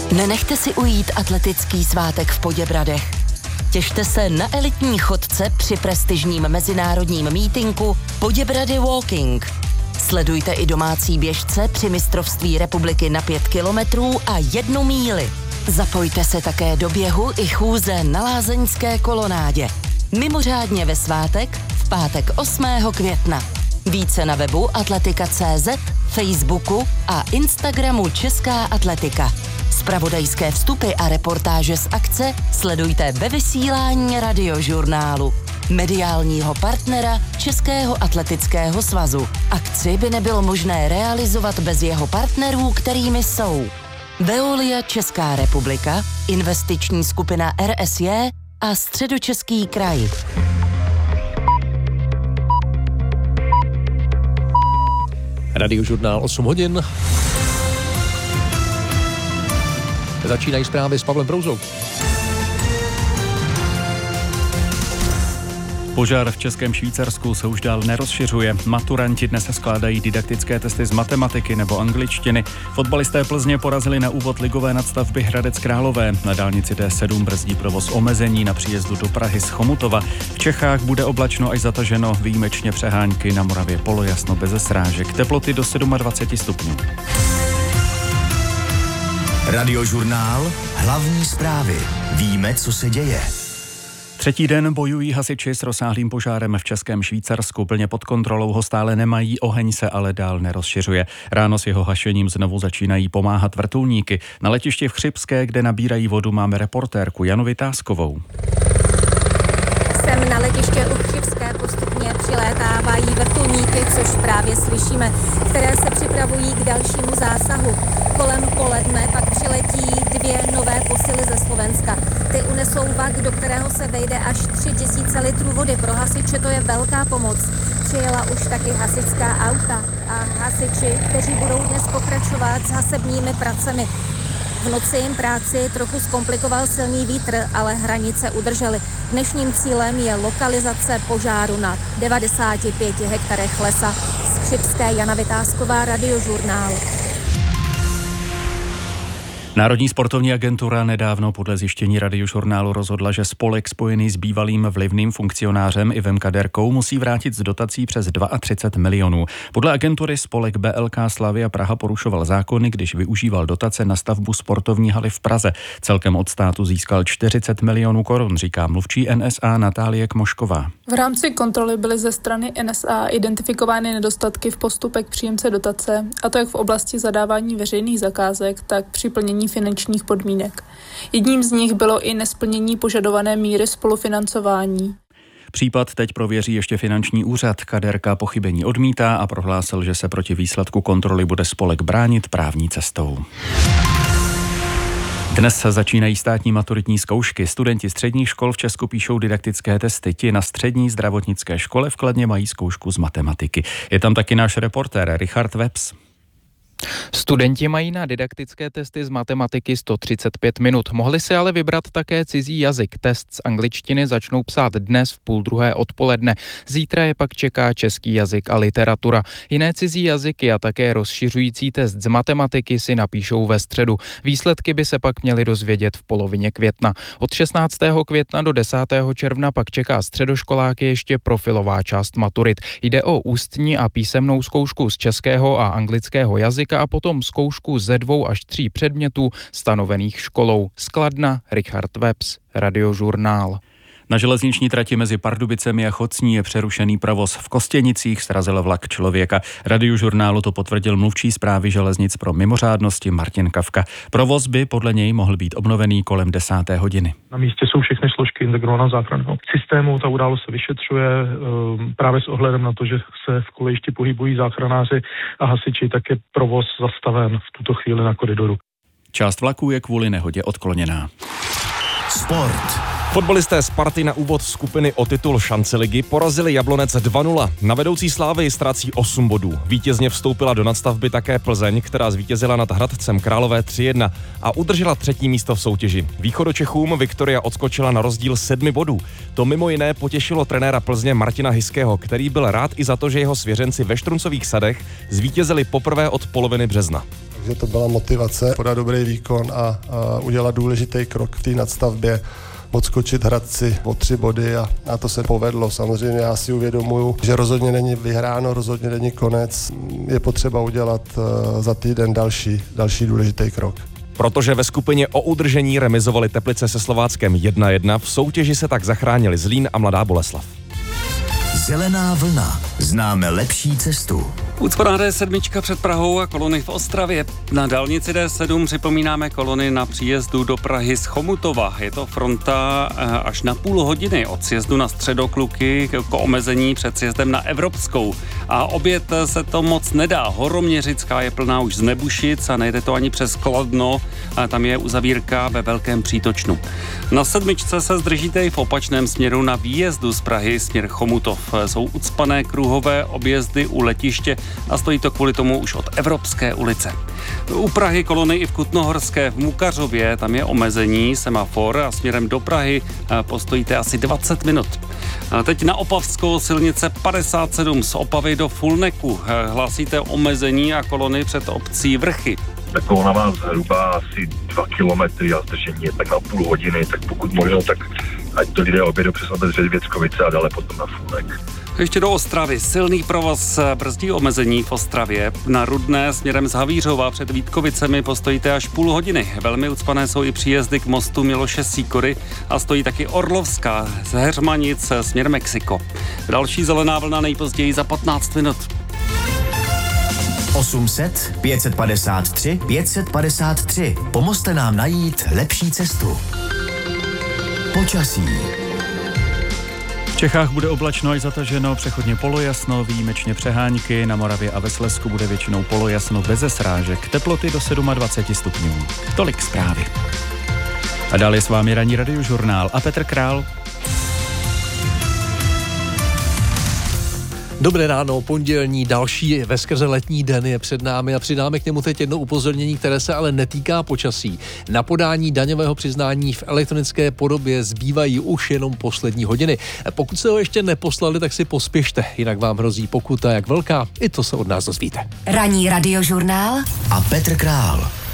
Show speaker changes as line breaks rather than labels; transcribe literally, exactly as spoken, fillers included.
Nenechte si ujít atletický svátek v Poděbradech. Těšte se na elitní chodce při prestižním mezinárodním mítinku Poděbrady Walking. Sledujte i domácí běžce při mistrovství republiky na pět kilometrů a jednu míli. Zapojte se také do běhu i chůze na lázeňské kolonádě. Mimořádně ve svátek v pátek osmého května. Více na webu atletika tečka cé zet, Facebooku a Instagramu Česká atletika. Zpravodajské vstupy a reportáže z akce sledujte ve vysílání Radiožurnálu, mediálního partnera Českého atletického svazu. Akci by nebylo možné realizovat bez jeho partnerů, kterými jsou Veolia Česká republika, investiční skupina R S J a Středočeský kraj.
Radiožurnál osm hodin. Začínají zprávy s Pavlem Brouzou.
Požár v Českém Švýcarsku se už dál nerozšiřuje. Maturanti dnes skládají didaktické testy z matematiky nebo angličtiny. Fotbalisté Plzně porazili na úvod ligové nadstavby Hradec Králové. Na dálnici D sedm brzdí provoz omezení na příjezdu do Prahy z Chomutova. V Čechách bude oblačno až zataženo, výjimečně přehánky, na Moravě polojasno bez srážek. Teploty do dvacet sedm stupňů.
Radiožurnál, hlavní zprávy. Víme, co se děje.
Třetí den bojují hasiči s rozsáhlým požárem v Českém Švýcarsku. Plně pod kontrolou ho stále nemají, oheň se ale dál nerozšiřuje. Ráno s jeho hašením znovu začínají pomáhat vrtulníky. Na letišti v Chřibské, kde nabírají vodu, máme reportérku Janu Vytázkovou.
Sem na letiště u Chřibské postupně přilétávají vrtulníky, což právě slyšíme, které se připravují k dalšímu zásahu. Kolem poledne pak přiletí dvě nové posily ze Slovenska. Ty unesou vak, do kterého se vejde až tři tisíce litrů vody. Pro hasiče to je velká pomoc. Přijela už taky hasičská auta a hasiči, kteří budou dnes pokračovat s hasebními pracemi. V noci jim práci trochu zkomplikoval silný vítr, ale hranice udrželi. Dnešním cílem je lokalizace požáru na devadesáti pěti hektarech lesa. Z Chřibské Jana Vytázková, Radiožurnál.
Národní sportovní agentura nedávno podle zjištění Radiožurnálu rozhodla, že spolek spojený s bývalým vlivným funkcionářem Ivem Kaderkou musí vrátit z dotací přes třicet dva milionů. Podle agentury spolek B L K Slavia Praha porušoval zákony, když využíval dotace na stavbu sportovní haly v Praze. Celkem od státu získal čtyřicet milionů korun, říká mluvčí N S A Natálie Kmošková.
V rámci kontroly byly ze strany N S A identifikovány nedostatky v postupech příjemce dotace, a to jak v oblasti zadávání veřejných zakázek, tak při plnění finančních podmínek. Jedním z nich bylo i nesplnění požadované míry spolufinancování.
Případ teď prověří ještě finanční úřad. Kaderka pochybení odmítá a prohlásil, že se proti výsledku kontroly bude spolek bránit právní cestou. Dnes začínají státní maturitní zkoušky. Studenti středních škol v Česku píšou didaktické testy. Ti na střední zdravotnické škole v Kladně mají zkoušku z matematiky. Je tam taky náš reportér Richard Webs.
Studenti mají na didaktické testy z matematiky sto třicet pět minut. Mohli si ale vybrat také cizí jazyk. Test z angličtiny začnou psát dnes v půl druhé odpoledne. Zítra je pak čeká český jazyk a literatura. Jiné cizí jazyky a také rozšiřující test z matematiky si napíšou ve středu. Výsledky by se pak měly dozvědět v polovině května. Od šestnáctého května do desátého června pak čeká středoškoláky ještě profilová část maturit. Jde o ústní a písemnou zkoušku z českého a anglického jazyka a potom zkoušku ze dvou až tří předmětů stanovených školou. Z Kladna Richard Webs, Radiožurnál.
Na železniční trati mezi Pardubicemi a Chocní je přerušený provoz. V Kostěnicích srazil vlak člověka. Radiožurnálu to potvrdil mluvčí správy železnic pro mimořádnosti Martin Kavka. Provoz by podle něj mohl být obnovený kolem desáté hodiny.
Na místě jsou všechny složky integrovaného záchranného systému. Ta událost se vyšetřuje právě s ohledem na to, že se v kolejišti pohybují záchranáři a hasiči, tak je provoz zastaven v tuto chvíli na koridoru.
Část vlaků je kvůli nehodě odkloněná.
Sport.
Fotbalisté Sparty na úvod skupiny o titul šance ligy porazili Jablonec dva nula. Na vedoucí Slávii ztrácí osm bodů. Vítězně vstoupila do nadstavby také Plzeň, která zvítězila nad Hradcem Králové tři jedna a udržela třetí místo v soutěži. Východočechům Viktoria odskočila na rozdíl sedmi bodů. To mimo jiné potěšilo trenéra Plzně Martina Hiského, který byl rád i za to, že jeho svěřenci ve Štruncových Sadech zvítězili poprvé od poloviny března.
že to byla motivace podat dobrý výkon a, a udělat důležitý krok v té nadstavbě, odskočit Hradci o tři body a, a to se povedlo. Samozřejmě já si uvědomuju, že rozhodně není vyhráno, rozhodně není konec. Je potřeba udělat uh, za týden další, další důležitý krok.
Protože ve skupině o udržení remizovali Teplice se Slováckem jedna jedna, v soutěži se tak zachránili Zlín a Mladá Boleslav.
Zelená vlna. Známe lepší cestu.
Ucpaná D sedm před Prahou a kolony v Ostravě. Na dálnici D sedm připomínáme kolony na příjezdu do Prahy z Chomutova. Je to fronta až na půl hodiny od sjezdu na Středokluky k omezení před sjezdem na Evropskou. A obět se to moc nedá. Horoměřická je plná už z Nebušic a nejde to ani přes Kladno. A tam je uzavírka ve Velkém Přítočnu. Na sedmičce se zdržíte i v opačném směru na výjezdu z Prahy směr Chomutov. Jsou ucpané kruhové objezdy u letiště a stojí to kvůli tomu už od Evropské ulice. U Prahy kolony i v Kutnohorské v Mukařově, tam je omezení, semafor a směrem do Prahy postojíte asi dvacet minut. A teď na Opavskou silnice padesát sedm z Opavy do Fulneku. Hlásíte omezení a kolony před obcí Vrchy.
Ta kolona má zhruba asi dva kilometry a zdržení je tak na půl hodiny, tak pokud možno, tak ať to lidé objedou přes Věckovice a dále potom na Fulnek.
Ještě do Ostravy. Silný provoz brzdí omezení v Ostravě. Na Rudné směrem z Havířova před Vítkovicemi postojíte až půl hodiny. Velmi ucpané jsou i příjezdy k mostu Miloše Sýkory a stojí taky Orlovská z Heřmanic směr Mexiko. Další zelená vlna nejpozději za patnáct minut.
osm set, pět set padesát tři, pět set padesát tři. Pomozte nám najít lepší cestu. Počasí.
V Čechách bude oblačno až zataženo, přechodně polojasno, výjimečně přehánky, na Moravě a ve Slezsku bude většinou polojasno beze srážek, teploty do dvacet sedm stupňů. Tolik zprávy. A dál je s vámi ranní radiožurnál a Petr Král.
Dobré ráno, pondělní, další veskrze letní den je před námi a přidáme k němu teď jedno upozornění, které se ale netýká počasí. Na podání daňového přiznání v elektronické podobě zbývají už jenom poslední hodiny. Pokud se ho ještě neposlali, tak si pospěšte, jinak vám hrozí pokuta jak velká, i to se od nás dozvíte.
Ranní radiožurnál
a Petr Král.